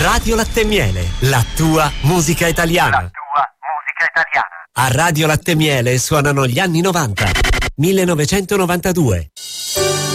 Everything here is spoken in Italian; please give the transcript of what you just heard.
Radio Latte e Miele, la tua musica italiana. La tua musica italiana. A Radio Latte e Miele suonano gli anni 90. 1992.